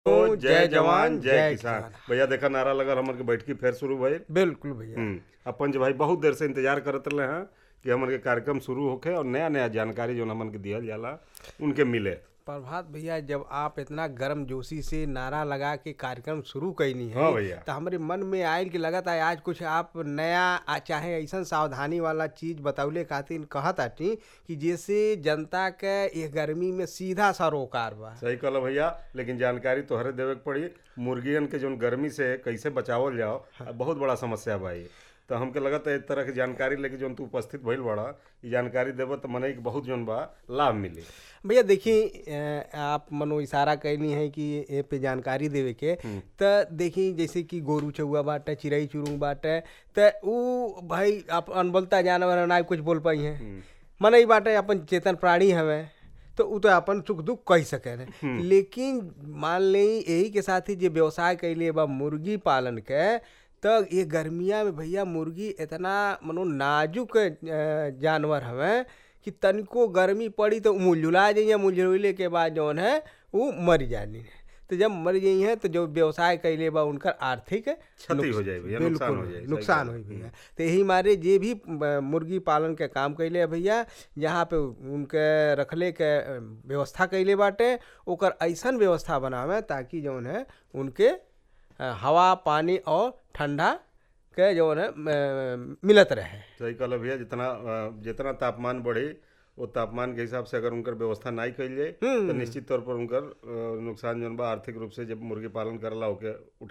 जय जवान जय किसान। भैया देखा नारा लगल हमन के बैठकी फिर शुरू भइल। बिल्कुल भैया। अपन जो भाई बहुत देर से इंतजार करत रहे हैं कि हमन के कार्यक्रम शुरू होखे और नया नया जानकारी जो हमन के दिहल जाला उनके मिले। प्रभात भैया, जब आप इतना गर्म जोशी से नारा लगा के कार्यक्रम शुरू कैनी है, हाँ भैया, तो हमारे मन में आयल कि लगता है आज कुछ आप नया चाहे ऐसा सावधानी वाला चीज बतौले खातिर कहत आटी कि जैसे जनता के ये गर्मी में सीधा सा रोकार बा। सही कहल भैया, लेकिन जानकारी तोहरे देवे के पड़ी। मुर्गियन के जोन गर्मी से कैसे बचावल जाओ, बहुत बड़ा समस्या बा ये। तो हमके लगता है इस तरह की जानकारी लेके जोन तू उपस्थित भइल बड़ा, ये जानकारी देव तो मने बहुत जोन बा लाभ मिले। भैया देखिए, आप मनो इशारा कैनी है कि ए पे जानकारी देवे के, तो देखी जैसे कि गोरू चौआ बाटे, चिड़ई चुरुंग बाटे, तो ऊ भाई आप अनबोलता जानवर ना कुछ बोल पाई है, मने ई बाटे अपन चेतन प्राणी हमें, तो उ तो अपन सुख दुख कह सके न। लेकिन मान ली यही के साथ ही जो व्यवसाय कैले बा मुर्गी पालन के, तो ये गर्मिया में भैया मुर्गी इतना मनो नाजुक जानवर हवे कि तनिको गर्मी पड़ी तो मुलझुला जाइए, मुलझुले के बाद जौन है वो मर जानी है। तो जब मर जाई है तो जो व्यवसाय कैले बा उनकर आर्थिक क्षति हो जाए भैया, नुकसान हो जाए, नुकसान हो भैया। तो यही मारे जे भी मुर्गी पालन के काम कैले है भैया, जहाँ पे उनके रखले के व्यवस्था कैले बाटे, ओकर ऐसन व्यवस्था बनावे ताकि जौन है उनके हवा पानी और ठंडा के जो है मिलत रहे। सही कहल भैया, जितना तापमान बढ़े वो तापमान के हिसाब से अगर उनकर व्यवस्था नहीं कइल जाए तो निश्चित तौर पर उनकर नुकसान जौन बा आर्थिक रूप से जब मुर्गी पालन करला होके